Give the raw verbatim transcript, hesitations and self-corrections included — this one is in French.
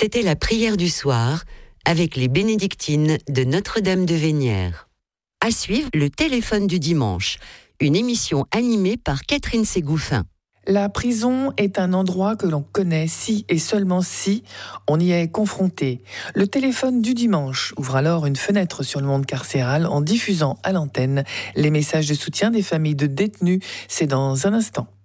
C'était la prière du soir avec les bénédictines de Notre-Dame de Vénières. À suivre, le téléphone du dimanche, une émission animée par Catherine Ségouffin. La prison est un endroit que l'on connaît si et seulement si on y est confronté. Le téléphone du dimanche ouvre alors une fenêtre sur le monde carcéral en diffusant à l'antenne les messages de soutien des familles de détenus. C'est dans un instant.